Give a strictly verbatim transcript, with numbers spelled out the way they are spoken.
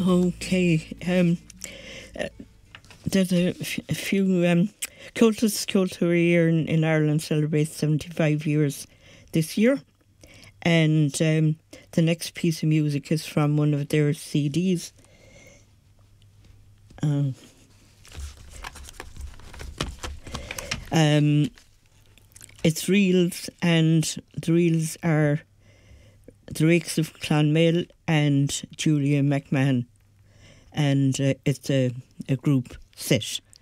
Okay. Um, uh, there's a, f- a few. Um, Cultus Culture in, in Ireland celebrates seventy-five years this year. And um, the next piece of music is from one of their C Ds. Um, um, it's reels, and the reels are the Rakes of Clonmel and Julia McMahon. And uh, it's a, a group set.